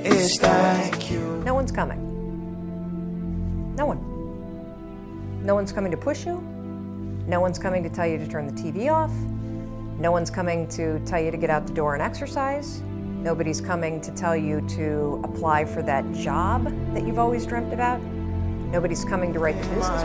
is like you. No one's coming. No one. No one's coming to push you. No one's coming to tell you to turn the TV off. No one's coming to tell you to get out the door and exercise. Nobody's coming to tell you to apply for that job that you've always dreamt about. Nobody's coming to write the business